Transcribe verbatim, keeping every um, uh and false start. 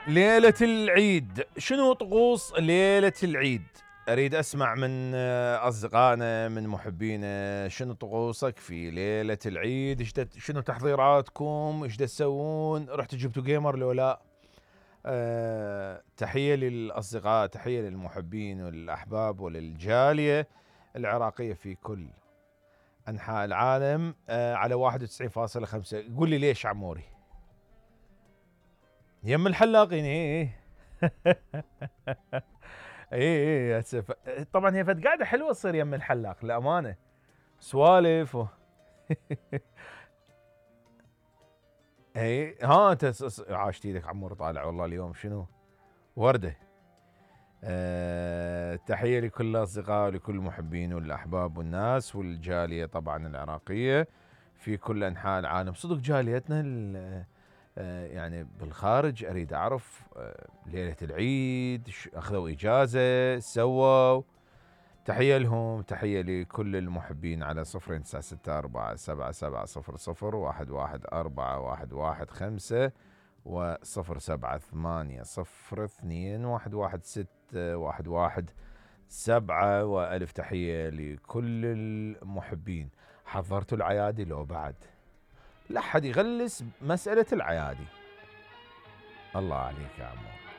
ليلة العيد، شنو طقوس ليلة العيد؟ أريد أسمع من آه، أصدقائنا، من محبينا، شنو طقوسك في ليلة العيد؟ إيش دت- شنو تحضيراتكم؟ إيش دا تسوون؟ رحتوا جبتوا جيمر لو لا؟ أه تحية للأصدقاء، تحية للمحبين والأحباب وللجالية العراقية في كل أنحاء العالم. أه على واحد وتسعين فاصلة خمسة. قول لي ليش عموري؟ يم الحلاقين. ايه ايه ايه هسه طبعا هي فد قاعده حلوه تصير يم الحلاق للامانه، سوالف و... اي ها انت س- س- عاشت ايدك عمور، طالع والله اليوم شنو ورده. أه تحيه لكل الاصدقاء ولكل المحبين والاحباب والناس والجاليه طبعا العراقيه في كل انحاء العالم. صدق جاليتنا ال- آه، يعني بالخارج اريد اعرف آه، ليله العيد ش- اخذوا اجازه سووا؟ تحية لهم، تحية لكل المحبين على صفر تسعة ستة أربعة سبعة سبعة صفر صفر واحد واحد أربعة واحد واحد خمسة وصفر سبعة ثمانية صفر اثنين واحد واحد ستة واحد واحد سبعة. وألف تحية لكل المحبين. حضرتوا العيادي لو بعد؟ لا حد يغلس مسألة العيادي. الله عليك يا عمو.